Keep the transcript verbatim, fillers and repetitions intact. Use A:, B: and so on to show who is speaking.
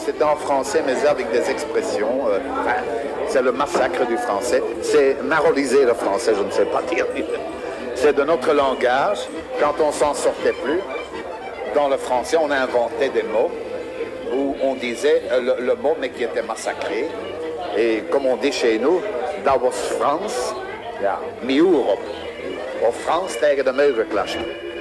A: c'est en français, mais avec des expressions. Euh, enfin, c'est le massacre du français. C'est maroliser le français, je ne sais pas dire. C'est de notre langage. Quand on s'en sortait plus, dans le français, on inventait des mots où on disait le, le mot, mais qui était massacré. Et comme on dit chez nous, dat was Frans, ja, mi Europe. Of Frans tegen de muur geklasht.